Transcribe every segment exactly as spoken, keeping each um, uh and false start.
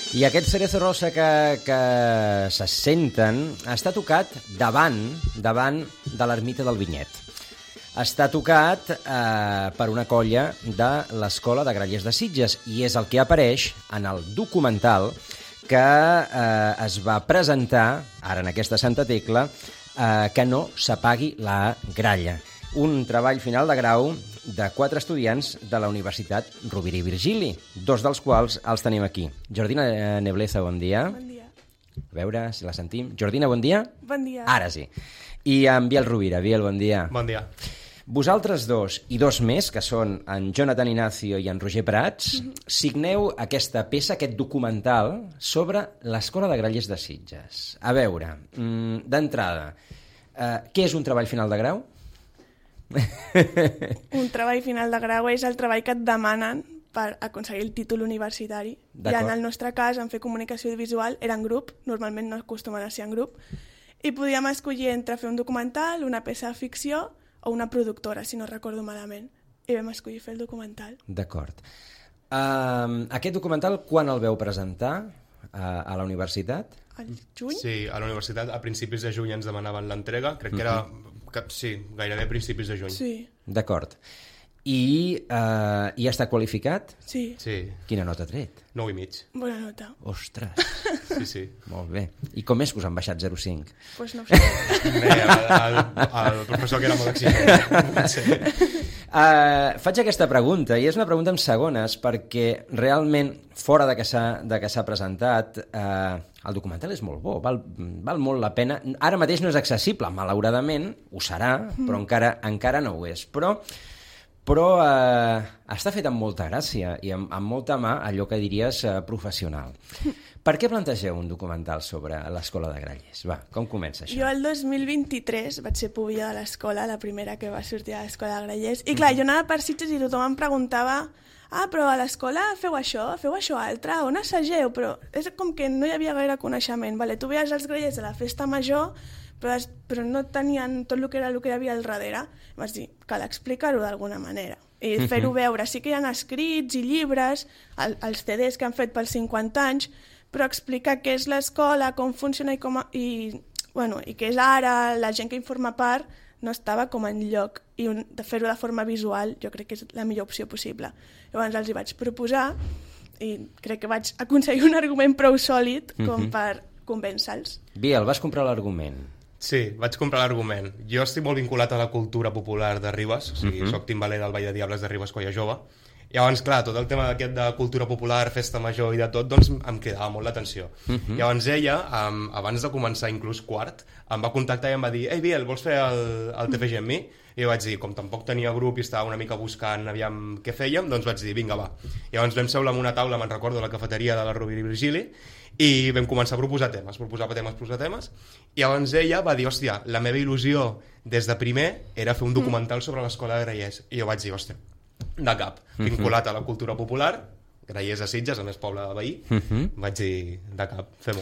I aquest Cerezo Rosa que, que se senten està tocat davant, davant de l'ermita del Vinyet. Està tocat eh, per una colla de l'Escola de Grallers de Sitges i és el que apareix en el documental que eh, es va presentar, ara en aquesta Santa Tecla, eh, que no s'apagui la gralla. Un treball final de grau de quatre estudiants de la Universitat Rovira i Virgili, dos dels quals els tenim aquí. Jordina Nebleza, bon dia. Bon dia. A veure si la sentim. Jordina, bon dia. Bon dia. Ara sí. I en Biel Rovira. Biel, bon dia. Bon dia. Vosaltres dos i dos més, que són en Jonathan Ignacio i en Roger Prats, mm-hmm. signeu aquesta peça, aquest documental, sobre l'Escola de Grallers de Sitges. A veure, d'entrada, eh, què és un treball final de grau? Un treball final de grau és el treball que et demanen per aconseguir el títol universitari. I en el nostre cas, en fer comunicació visual, era en grup, normalment no acostumen a ser en grup, i podíem escollir entre fer un documental, una peça de ficció o una productora, si no recordo malament. I vam escollir fer el documental. D'acord. Uh, aquest documental, quan el veu presentar uh, a la universitat? Al juny? Sí, a la universitat a principis de juny ens demanaven l'entrega, crec que era... Que, sí, gairebé a principis de juny. Sí. D'acord. I uh, ja està qualificat? Sí. Sí. Quina nota ha tret? nou i mig. Bona nota. Ostres. Sí, sí. Molt bé. I com és que us han baixat zero coma cinc? Doncs pues no ho sé. Bé, el, el, el professor que era molt exigent. Sí. Uh, faig aquesta pregunta, i és una pregunta en segones, perquè realment, fora de que s'ha presentat, uh, el documental és molt bo, val, val molt la pena. Ara mateix no és accessible, malauradament, ho serà, però encara, encara no ho és. Però, però uh, està fet amb molta gràcia i amb, amb molta mà, allò que diries uh, professional. Per què plantegeu un documental sobre l'Escola de Grallers? Va, com comença això? Jo el dos mil vint-i-tres vaig ser pubilla de l'escola, la primera que va sortir a l'Escola de Grallers. I clar, jo anava per Sitges i tothom em preguntava ah, però a l'escola feu això, feu això altre, on assageu? Però és com que no hi havia gaire coneixement. Vale, tu veies els grallers de la festa major, però, però no tenien tot el que era el que hi havia al darrere. I vaig dir, cal explicar-ho d'alguna manera. I fer-ho veure. Sí que hi ha escrits i llibres, el, els C Ds que han fet pels cinquanta anys, però explicar què és l'escola, com funciona i, com a, i, bueno, i què és ara, la gent que en forma part, no estava com en lloc. I un, de fer-ho de forma visual jo crec que és la millor opció possible. Llavors els hi vaig proposar i crec que vaig aconseguir un argument prou sòlid com per convèncer-los. Biel, vas comprar l'argument. Sí, vaig comprar l'argument. Jo estic molt vinculat a la cultura popular de Ribes, o sigui, uh -huh. soc timbaler del Ball de Diables de Ribes quan era jove. Llavors, clar, tot el tema aquest de cultura popular, festa major i de tot, doncs em cridava molt l'atenció. Uh-huh. Llavors ella, um, abans de començar inclús quart, em va contactar i em va dir «Ei, Biel, vols fer el, el T P G amb mi?» I jo vaig dir, com tampoc tenia grup i estava una mica buscant aviam què fèiem, doncs vaig dir, vinga, va. Llavors vam seure en una taula, me'n recordo, a la cafeteria de la Rovira i Virgili, i vam començar a proposar temes, proposar temes, proposar temes, i llavors ella va dir, hòstia, la meva il·lusió des de primer era fer un documental sobre l'Escola de Grallers. I jo vaig dir, hòstia, de cap, vinculat a la cultura popular, Grallers de Sitges, a més poble de veí, uh-huh. vaig dir, de cap, fem-ho.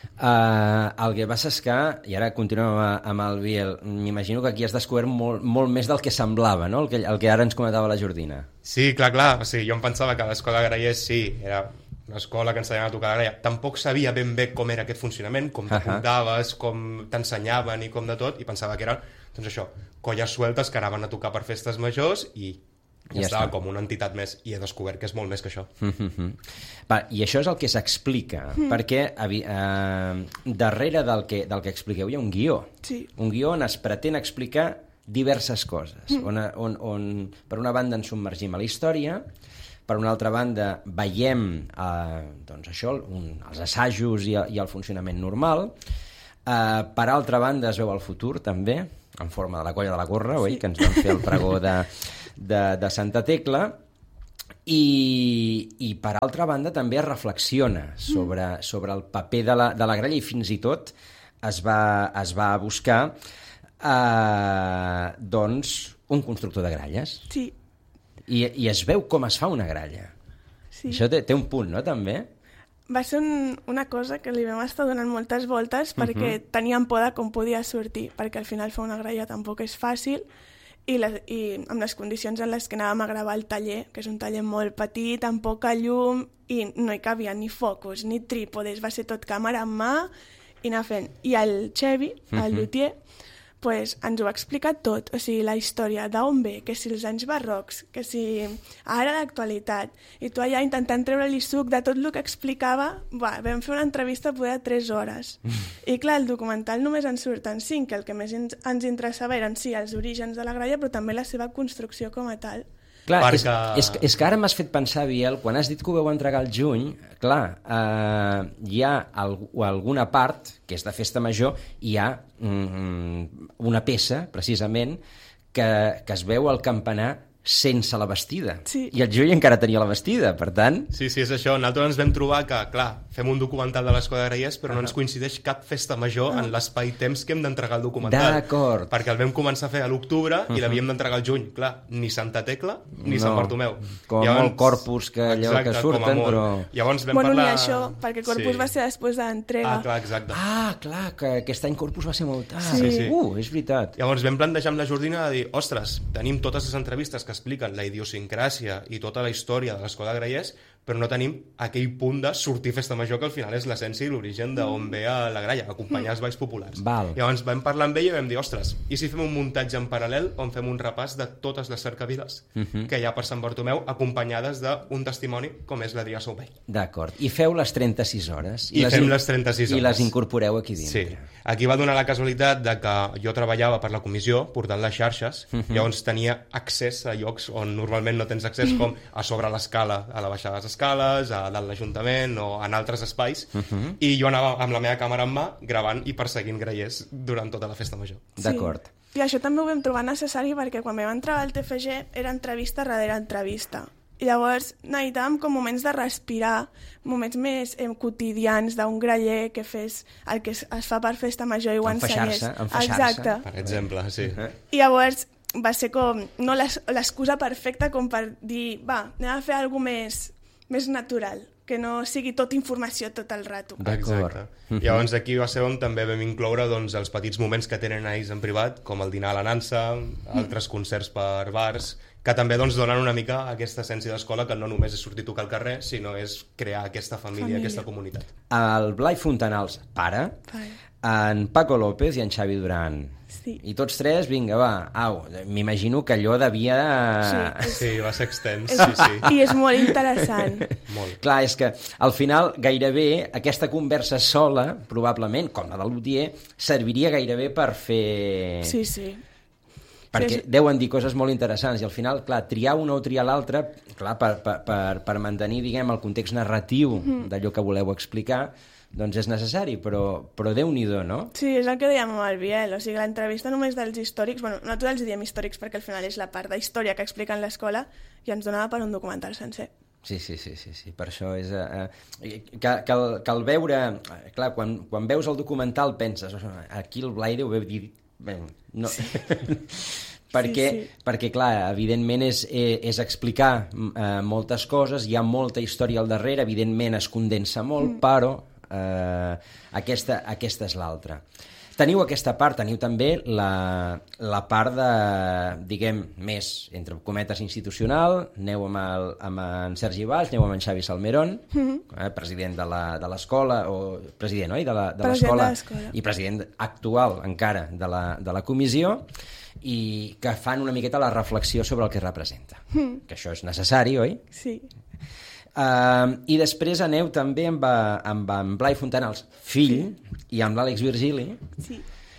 Uh, el que passa és que, i ara continuem amb el Biel, m'imagino que aquí has descobert molt, molt més del que semblava, no? El que, el que ara ens comentava la Jordina. Sí, clar, clar, o sigui, jo em pensava que l'Escola de Grallers, sí, era una escola que ensenyaven a tocar la gralla, tampoc sabia ben bé com era aquest funcionament, com t'apuntaves, uh-huh. com t'ensenyaven i com de tot, i pensava que eren, doncs això, colles sueltes que anaven a tocar per festes majors i ja, ja estava està. Com una entitat més, i he descobert que és molt més que això. Mm-hmm. Va, i això és el que s'explica, mm. perquè eh, darrere del que, del que expliqueu hi ha un guió. Sí. Un guió on es pretén explicar diverses coses, mm. on, on, on per una banda ens submergim a la història, per una altra banda veiem eh, doncs això, un, els assajos i, i el funcionament normal, eh, per altra banda es veu el futur també, en forma de la colla de la Corra, sí. oi? Que ens van fer el pregó de... De, de Santa Tecla i, i per altra banda també es reflexiona sobre, mm. sobre el paper de la, de la gralla i fins i tot es va, es va buscar eh, doncs un constructor de gralles. Sí. I, i es veu com es fa una gralla. Sí. Això té, té un punt, no, també? Va ser un, una cosa que li vam estar donant moltes voltes perquè uh-huh. teníem por de com podia sortir, perquè al final fer una gralla tampoc és fàcil. i, les, i amb les condicions en les que anàvem a gravar el taller, que és un taller molt petit, amb poca llum, i no hi cabia ni focus, ni trípodes, va ser tot càmera en mà i anar fent. I el Xevi, el uh-huh. luthier, pues, ens ho va explicar tot, o sigui, la història d'on ve, que si els anys barrocs, que si ara l'actualitat, i tu allà intentant treure-li suc de tot el que explicava, va, vam fer una entrevista poder de tres hores. I clar, el documental només en surten cinc, que el que més ens, ens interessava eren sí, els orígens de la gralla, però també la seva construcció com a tal. Clar, Perquè... és, és, és que ara m'has fet pensar, Biel, quan has dit que ho veu entregar al juny, clar, eh, hi ha al, alguna part, que és de festa major, hi ha mm, una peça, precisament, que, que es veu al campanar sense la vestida. Sí. I el juny encara tenia la vestida, per tant... Sí, sí, és això. Nosaltres ens vam trobar que, clar, fem un documental de l'Escola de Grallers, però no ens coincideix cap festa major en l'espai-temps que hem d'entregar el documental. D'acord. Perquè el vam començar a fer a l'octubre i l'havíem d'entregar al juny. Clar, ni Santa Tecla ni No. Sant Bartomeu. Com Llavors... molt Corpus que allò Exacte, que surten, com a però... molt. Llavors vam Bueno, parlar... ni això, perquè Corpus Sí. va ser després de l'entrega. Ah, clar, exacte. Ah, clar, que aquest any Corpus va ser molt tard. Sí. Sí, sí. Uh, és veritat. Llavors vam plantejar amb la Jordina de dir, ostres, tenim totes les entrevistes que expliquen la idiosincràsia i tota la història de l'Escola de Grallers, però no tenim aquell punt de sortir festa major, que al final és l'essència i l'origen d'on ve a la gralla, acompanyar els balls populars. Val. Llavors vam parlar amb ella i vam dir, ostres, i si fem un muntatge en paral·lel on fem un repàs de totes les cercaviles Mhm. que hi ha per Sant Bartomeu, acompanyades d'un testimoni com és l'Adrià Saubell. D'acord. I feu les trenta-sis hores. I fem les trenta-sis I hores. les incorporeu aquí dintre. Sí. Aquí va donar la casualitat de que jo treballava per la comissió, portant les xarxes, Mhm. llavors tenia accés a llocs on normalment no tens accés, com a sobre l'escala, a la baixada de les escales, a dalt l'Ajuntament o en altres espais, Mhm. i jo anava amb la meva càmera en mà gravant i perseguint grallers durant tota la festa major. D'acord. Sí. I això també ho vam trobar necessari perquè quan vam entrar al T F G era entrevista darrere entrevista. I llavors necessitàvem com moments de respirar, moments més eh, quotidians d'un graller que fes el que es, es fa per festa major i ho ensenyés. Enfaixar-se, enfaixar-se. Exacte. Per exemple, sí. Uh-huh. I llavors va ser com no l'es- l'excusa perfecta com per dir, va, anem a fer alguna més, més natural, que no sigui tot informació tot el rato. D'acord. Exacte. Llavors aquí va ser on també vam incloure doncs, els petits moments que tenen ells en privat, com el dinar a la nansa, altres concerts per bars, que també doncs, donen una mica aquesta essència d'escola, que no només és sortir a tocar al carrer, sinó és crear aquesta família, Família. aquesta comunitat. El Blai Fontanals, pare, Pare. en Paco López i en Xavi Duran. Sí. I tots tres, vinga, va, au, m'imagino que allò devia... Sí. Sí, va ser extens, És, sí, sí. I és molt interessant. Molt. Clar, és que al final gairebé aquesta conversa sola, probablement, com la del luthier, serviria gairebé per fer... Sí, sí. Perquè Sí, sí. deuen dir coses molt interessants i al final, clar, triar una o triar l'altra, clar, per, per, per, per mantenir, diguem, el context narratiu Mm-hmm. d'allò que voleu explicar, doncs és necessari, però, però Déu-n'hi-do, no? Sí, és el que dèiem amb el Biel, o sigui, l'entrevista només dels històrics, bueno, nosaltres els diem històrics perquè al final és la part de història que expliquen l'escola i ens donava per un documental sencer. Sí, sí, sí, sí, sí. Per això és... Eh, eh, que, que, el, que el veure... eh, Clar, quan, quan veus el documental penses, "Oh, aquí el Blai deu haver dit... Bé, no... perquè, Sí, sí. perquè, clar, evidentment és, eh, és explicar eh, moltes coses, hi ha molta història al darrere, evidentment es condensa molt, mm. però eh, aquesta, aquesta és l'altra. Teniu aquesta part, teniu també la, la part de, diguem, més, entre cometes, institucional, aneu amb, el, amb en Sergi Valls, aneu amb en Xavi Salmerón, Mhm. eh, president de la- de l'escola, o president, oi?, de la- de President de l'escola, l'escola. i president actual encara de la, de la comissió, i que fan una miqueta la reflexió sobre el que representa. Mm. Que això és necessari, oi? Sí. Uh, I després aneu també amb, eh, amb en Blai Fontanals, fill, i amb l'Àlex Virgili, Sí.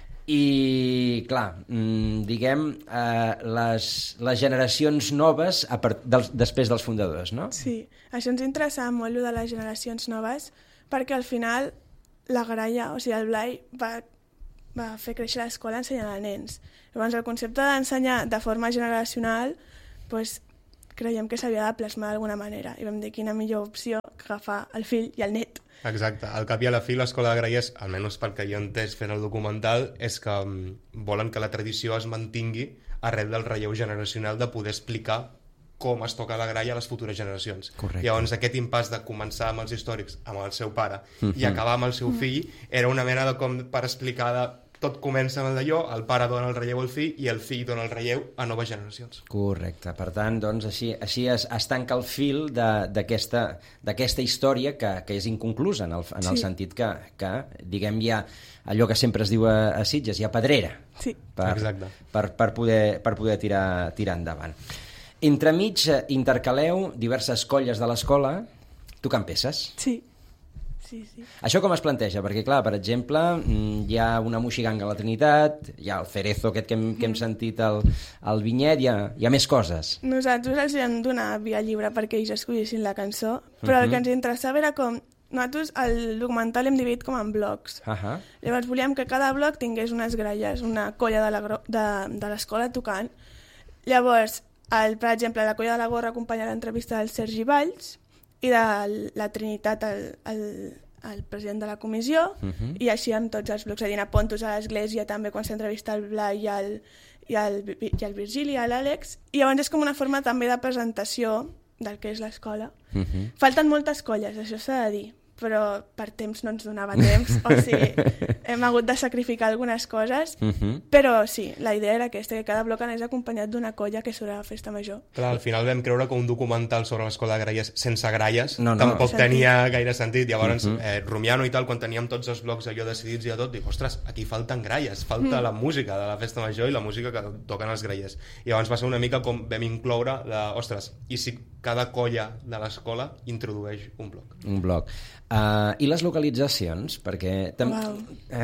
i, clar, mm, diguem, eh, les, les generacions noves a part, dels, després dels fundadors, no? Sí, això ens interessava molt, lo de les generacions noves, perquè al final la gralla, o sigui, el Blai va, va fer créixer l'escola ensenyant a nens. Llavors, el concepte d'ensenyar de forma generacional, doncs, creiem que s'havia de plasmar d'alguna manera. I vam dir quina millor opció que agafar el fill i el net. Exacte. Al cap i a la fi, l'Escola de Grallers, almenys pel que jo he entès fent el documental, és que um, volen que la tradició es mantingui arrel del relleu generacional de poder explicar com es toca la gralla a les futures generacions. Correcte. Llavors, aquest impàs de començar amb els històrics, amb el seu pare, Mhm. i acabar amb el seu fill, era una mena de com per explicar de, tot comença amb d'allò, el pare dona el relleu al fill i el fill dona el relleu a noves generacions. Correcte. Per tant, doncs, així, així es, es tanca el fil d'aquesta història que, que és inconclusa, en el, en el sí. sentit que, que, diguem, hi ha allò que sempre es diu a, a Sitges, hi ha pedrera sí. per, per, per poder, per poder tirar, tirar endavant. Entremig intercaleu diverses colles de l'escola tocant peces. Sí. Sí, sí. Això com es planteja? Perquè, clar, per exemple, hi ha una moixiganga a la Trinitat, hi ha el cerezo aquest que hem, que hem sentit al, al vinyet, hi ha, hi ha més coses. Nosaltres els vam donar via lliure perquè ells escollissin la cançó, però uh-huh. el que ens interessava era com... Nosaltres el documental hem dividit com en blocs. Uh-huh. Llavors volíem que cada bloc tingués unes gralles, una colla de l'escola tocant. Llavors, el, per exemple, la colla de la Gorra acompanya l'entrevista del Sergi Valls, i de la Trinitat el, el, el president de la comissió uh-huh. i així amb tots els blocs, a dir, a Pontos a l'església també quan s'entrevista el Blai i el, i el, i el Virgili, l'Àlex, i llavors és com una forma també de presentació del que és l'escola. Uh-huh. Falten moltes colles, això s'ha de dir, però per temps no ens donava temps, o sigui, hem hagut de sacrificar algunes coses, uh-huh. però sí, la idea era aquesta, que cada bloc anés acompanyat d'una colla que sobre la festa major. Clar, al final vam creure que un documental sobre l'escola de gralles sense gralles no, no, tampoc sentit. tenia gaire sentit. Llavors, uh-huh. eh, rumiant-ho i tal, quan teníem tots els blocs allò decidits i de tot, dic, ostres, aquí falten gralles, falta mm. la música de la festa major i la música que toquen els grallers. I llavors va ser una mica com vam incloure, de, ostres, i si cada colla de l'escola introdueix un bloc. Un bloc. Uh, I les localitzacions? Perquè tam... wow.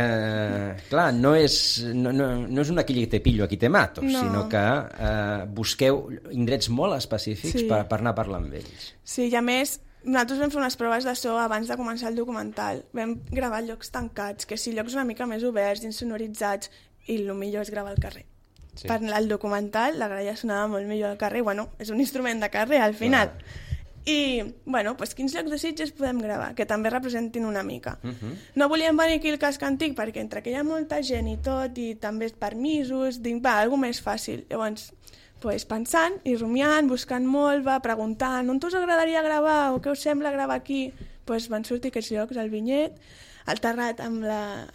uh, clar, no és, no, no, no és un aquí te pillo, aquí te mato, no. sinó que uh, busqueu indrets molt específics sí. per, per anar a parlar amb ells. Sí, i a més, nosaltres vam fer unes proves de so abans de començar el documental. Vam gravar llocs tancats, que sí, llocs una mica més oberts, insonoritzats, i el millor és gravar al carrer. Sí. Per el documental, la gralla sonava molt millor al carrer. Bueno, és un instrument de carrer, al final. Wow. I, bueno, doncs quins llocs de Sitges podem gravar, que també representin una mica. Uh-huh. No volíem venir aquí al casc antic, perquè entre que hi ha molta gent i tot, i també permisos, dic, va, alguna més fàcil. Llavors, pues, pensant i rumiant, buscant molt, va, preguntant, on us agradaria gravar, o què us sembla gravar aquí? Pues van sortir aquests llocs, el Vinyet, el Terrat amb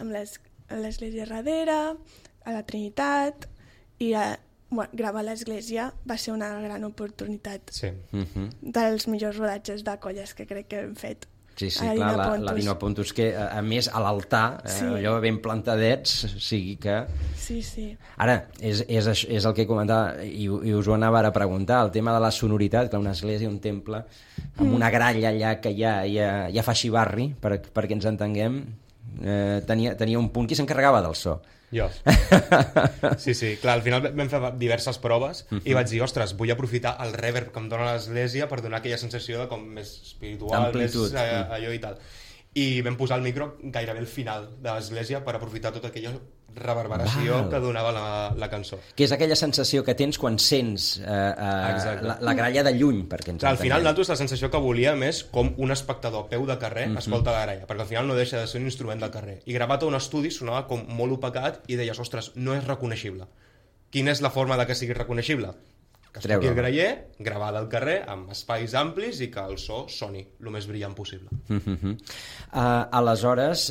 l'església darrere, a la Trinitat, i a... Bueno, gravar a l'església va ser una gran oportunitat. Sí. Uh-huh. Dels millors rodatges de colles que crec que hem fet. Sí, sí, clar, la, la Dina Pontus, que a, a més a l'altar, sí. eh, allò ben plantadets, o sigui que... Sí, sí. Ara, és, és, és el que comentava, i, i us ho anava ara a preguntar, el tema de la sonoritat, que una església, un temple, amb mm. una gralla allà que ja, ja, ja fa xivarri, per, perquè ens entenguem, eh, tenia, tenia un punt. Qui s'encarregava del so? Jo. Sí, sí, clar, al final vam fer diverses proves uh-huh. i vaig dir, ostres, vull aprofitar el reverb que em dona l'església per donar aquella sensació de com més espiritual, més eh, allò i tal. I vam posar el micro gairebé al final de l'església per aprofitar tota aquella reverberació Val. que donava la, la cançó. Que és aquella sensació que tens quan sents eh, eh, la, la gralla de lluny, perquè ens clar, al final nosaltres la sensació que volíem és com un espectador a peu de carrer uh-huh. escolta la gralla, perquè al final no deixa de ser un instrument de carrer. I gravat a un estudi sonava com molt opacat i deies, ostres, no és reconeixible. Quina és la forma de que sigui reconeixible? Que es toqui el graller, gravada al carrer, amb espais amplis i que el so soni el més brillant possible. Uh-huh. Uh, aleshores,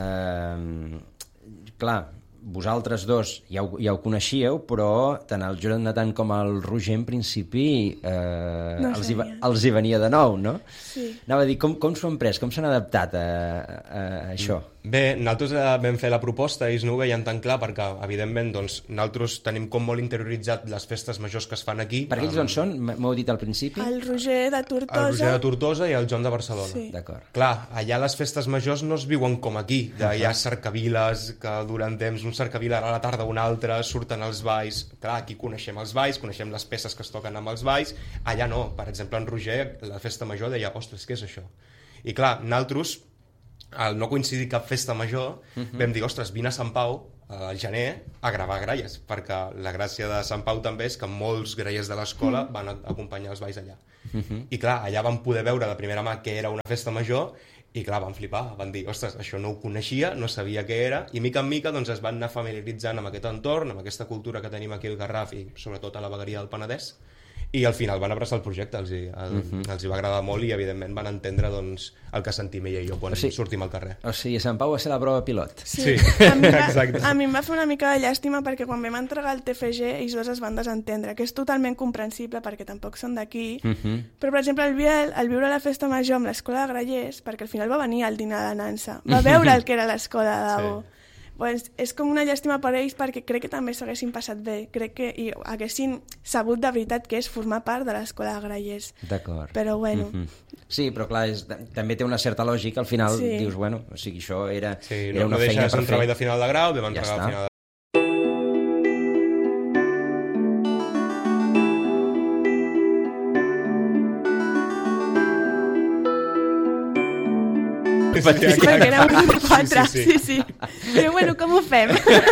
uh, clar, vosaltres dos ja ho, ja ho coneixíeu, però tant el Jonathan com el Roger, en principi, eh, no els, hi va, els hi venia de nou, no? Sí. Anava a dir, com, com s'ho han pres? Com s'han adaptat a, a, a això? Bé, nosaltres vam fer la proposta i no ho veiem tan clar perquè, evidentment, doncs, nosaltres tenim com molt interioritzat les festes majors que es fan aquí. Per ells on són? M'heu dit al principi? El Roger de Tortosa. El Roger de Tortosa i el Joan de Barcelona. Sí. D'acord. Clar, allà les festes majors no es viuen com aquí. De, hi ha cercaviles que duren temps, un cercavila a la tarda un altre, surten els balls. Clar, aquí coneixem els balls, coneixem les peces que es toquen amb els balls. Allà no. Per exemple, en Roger, la festa major, deia, ostres, què és això? I clar, nosaltres, al no coincidir cap festa major, uh-huh. vam dir, ostres, vine a Sant Pau al gener a gravar gralles, perquè la gràcia de Sant Pau també és que molts grallers de l'escola uh-huh. van acompanyar els balls allà. Uh-huh. I clar, allà vam poder veure de primera mà què era una festa major i clar, van flipar, van dir, ostres, això no ho coneixia, no sabia què era, i mica en mica doncs, es van anar familiaritzant amb aquest entorn, amb aquesta cultura que tenim aquí al Garraf i sobretot a la vegueria del Penedès, i al final van abraçar el projecte, els hi, el, uh -huh. els hi va agradar molt i evidentment van entendre doncs, el que sentim ella i jo quan o sigui, sortim al carrer. O sigui, Sant Pau va ser la prova pilot. Sí, sí. A, mi va, exacte. A mi em va fer una mica de llàstima perquè quan vam entregar el T F G ells dos es van desentendre, que és totalment comprensible perquè tampoc són d'aquí, uh -huh. però per exemple el Biel, al viure la festa major amb l'escola de Grallers, perquè al final va venir al dinar de Nansa, va veure el que era l'escola de debò. Sí. Pues és com una llàstima per ells perquè crec que també s'haguessin passat bé, crec que i haguessin sabut de veritat que és formar part de l'escola de Grallers. D'acord. Però bueno... Mm -hmm. Sí, però clar, és, també té una certa lògica, al final sí. dius, bueno, o sigui, això era, sí, era no, una no feina per fer. un treball de final de grau, vam entregar ja al final de Sí, perquè era un quatre, sí, sí. sí. I bueno, com ho fem?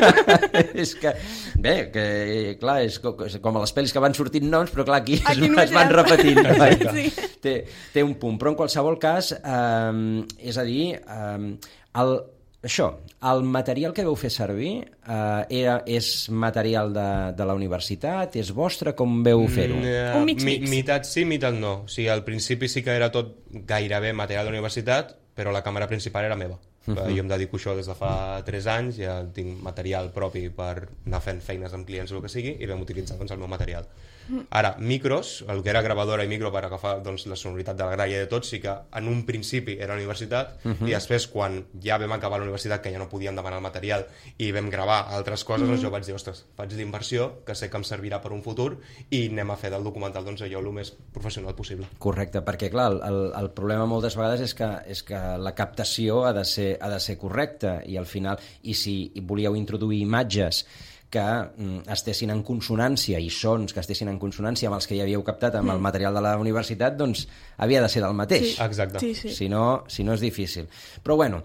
És que, bé, que clar, és com, és com a les pel·lis que van sortint noms, però clar, aquí, aquí es, es van repetint. Sí. Té, té un punt, però en qualsevol cas, eh, és a dir, eh, el, això, el material que vau fer servir eh, era, és material de, de la universitat, és vostre, com vau fer-ho? Mm, un mix-mix. Mi, mitat sí, mitat no. O sigui, al principi sí que era tot gairebé material de la universitat, però la càmera principal era meva. Uh-huh. Jo em dedico a això des de fa tres anys, ja tinc material propi per anar fent feines amb clients o el que sigui, i vam utilitzar doncs, el meu material. Ara, micros, el que era gravadora i micro per agafar doncs, la sonoritat de la gralla i de tot, sí que en un principi era a la universitat, uh-huh. i després quan ja vam acabar la universitat, que ja no podíem demanar el material, i vam gravar altres coses, uh-huh. doncs jo vaig dir, ostres, faig l'inversió, que sé que em servirà per un futur, i anem a fer del documental doncs, allò el més professional possible. Correcte, perquè clar, el, el problema moltes vegades és que, és que la captació ha de ser, ha de ser correcta, i al final, i si volíeu introduir imatges que mm, estessin en consonància i sons que estessin en consonància amb els que ja havíeu captat amb el material de la universitat, doncs havia de ser del mateix. Sí. Exacte. Sí, sí. Si no, si no és difícil. Però bueno,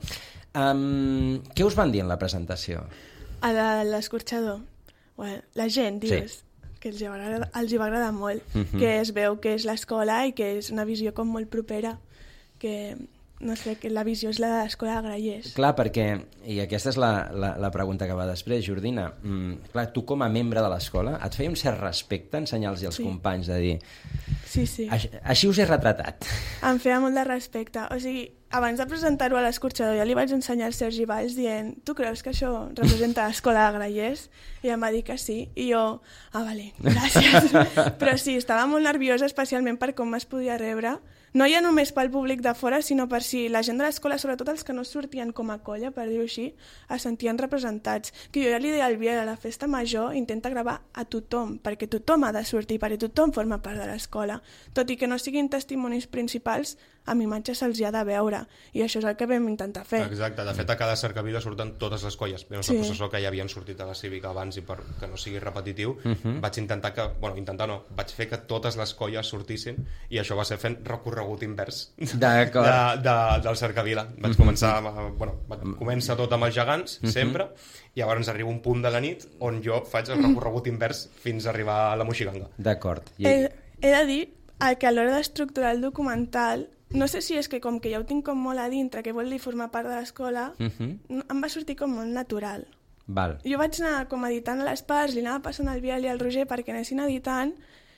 um, què us van dir en la presentació? A la, l'escorxador. Bueno, la gent, dius, Sí. que els hi va agradar, els hi va agradar molt, Mhm. que es veu que és l'escola i que és una visió com molt propera, que no sé, que la visió és la de l'escola de Grallers. Clar, perquè, i aquesta és la, la, la pregunta que va després, Jordina, mm, clar, tu com a membre de l'escola et feia un cert respecte ensenyar-los als Sí. companys de dir, Sí, sí. així, així us he retratat. Em feia molt de respecte. O sigui, abans de presentar-ho a l'escorxador ja li vaig ensenyar al Sergi Valls dient, tu creus que això representa l'escola de Grallers? I em va dir que sí. I jo, ah, vale, gràcies. Però sí, estava molt nerviosa, especialment per com es podia rebre. No ja només pel públic de fora, sinó per si la gent de l'escola, sobretot els que no sortien com a colla, per dir-ho així, es sentien representats. Que jo ja li deia al Biel, a la festa major, intenta gravar a tothom, perquè tothom ha de sortir, perquè tothom forma part de l'escola. Tot i que no siguin testimonis principals, amb imatges se'ls hi ha de veure. I això és el que vam intentar fer. Exacte, de fet a cada cercavila surten totes les colles. Vam Sí. ser el professor que ja havien sortit a la cívica abans i per que no sigui repetitiu, uh-huh. vaig intentar que, bueno, intentar no, vaig fer que totes les colles sortissin i això va ser fent recorregut invers D'acord. de, de, del cercavila. Vaig començar, amb, bueno, vaig, comença tot amb els gegants, uh-huh. sempre, i llavors arriba un punt de la nit on jo faig el recorregut invers fins a arribar a la Moixiganga. D'acord. I... He, he de dir que a l'hora d'estructurar el documental, no sé si és que com que ja ho tinc com molt a dintre, que vol dir formar part de l'escola, Uh-huh. em va sortir com molt natural. Val. Jo vaig anar com editant a les parts, li anava passant al Biel i al Roger perquè anessin editant,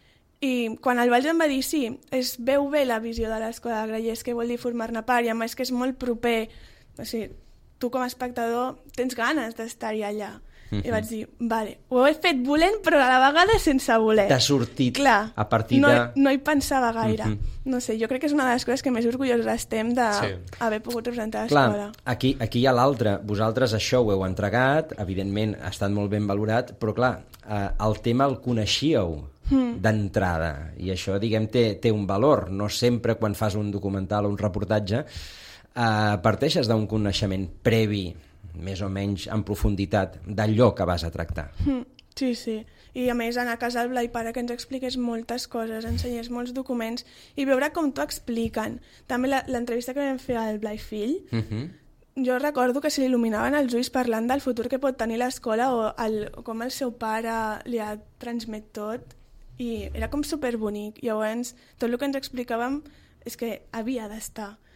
i quan el Valls em va dir sí, es veu bé la visió de l'escola de Grallers, que vol dir formar-ne part, i a més que és molt proper, o sigui, tu com a espectador tens ganes d'estar-hi allà. I vaig dir, vale, ho he fet volent, però a la vegada sense voler. T'ha sortit Clar, a partir no, de... no hi pensava gaire. Mhm. No sé, jo crec que és una de les coses que més orgullosos estem d'haver Sí. pogut representar Clar, l'escola. aquí, aquí hi ha l'altre. Vosaltres això ho heu entregat, evidentment ha estat molt ben valorat, però clar, eh, el tema el coneixíeu mm. d'entrada, i això, diguem, té, té un valor. No sempre quan fas un documental o un reportatge eh, parteixes d'un coneixement previ, més o menys en profunditat, d'allò que vas a tractar. Mm, sí, sí. I a més anar a casa del Blai Pare que ens expliqués moltes coses, ensenyés molts documents i veure com t'ho expliquen. També la- l'entrevista que vam fer al Blai Fill, Uh-huh. jo recordo que se li il·luminaven els ulls parlant del futur que pot tenir l'escola o, el, o com el seu pare li ha transmet tot, i era com superbonic. Llavors, tot el que ens explicàvem és que havia d'estar.